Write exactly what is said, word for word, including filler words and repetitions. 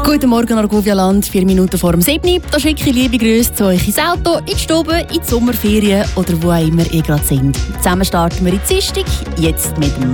Guten Morgen, Argovia-Land, vier Minuten vor dem sieben. Da schicke ich liebe Grüße zu euch ins Auto, in die Stube, in die Sommerferien oder wo auch immer ihr gerade sind. Zusammen starten wir in die Dienstag, jetzt mit